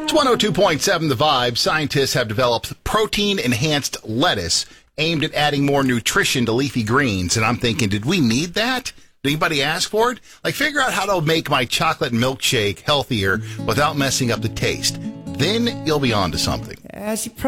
It's 102.7 The Vibe. Scientists have developed protein-enhanced lettuce aimed at adding more nutrition to leafy greens. And I'm thinking, did we need that? Did anybody ask for it? Like, figure out how to make my chocolate milkshake healthier without messing up the taste. Then you'll be on to something. As you